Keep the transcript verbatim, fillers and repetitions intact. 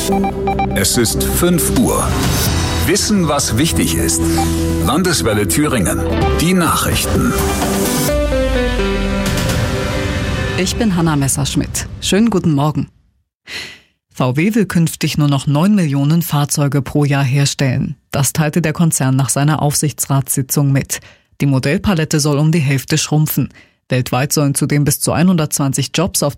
Es ist fünf Uhr. Wissen, was wichtig ist. Landeswelle Thüringen. Die Nachrichten. Ich bin Hanna Messerschmidt. Schönen guten Morgen. V W will künftig nur noch neun Millionen Fahrzeuge pro Jahr herstellen. Das teilte der Konzern nach seiner Aufsichtsratssitzung mit. Die Modellpalette soll um die Hälfte schrumpfen. Weltweit sollen zudem bis zu hundertzwanzig Jobs auf